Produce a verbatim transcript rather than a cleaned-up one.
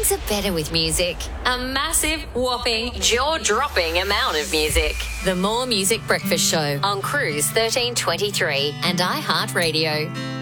Mornings are better with music. A massive, whopping, jaw-dropping amount of music. The More Music Breakfast Show on Cruise thirteen twenty-three and iHeartRadio.